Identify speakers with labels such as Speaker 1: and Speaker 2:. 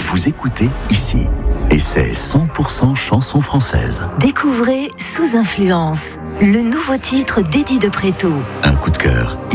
Speaker 1: vous écoutez ici. Et c'est 100% chansons françaises.
Speaker 2: Découvrez Sous Influence, le nouveau titre d'Eddie de Préto.
Speaker 1: Un coup de cœur